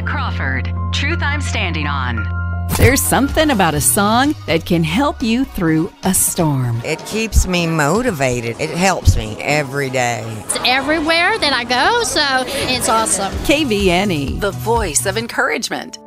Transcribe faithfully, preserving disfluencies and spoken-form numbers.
Crawford, Truth I'm Standing On. There's something about a song that can help you through a storm. It keeps me motivated. It helps me every day. It's everywhere that I go, so it's awesome. K V N E, the voice of encouragement.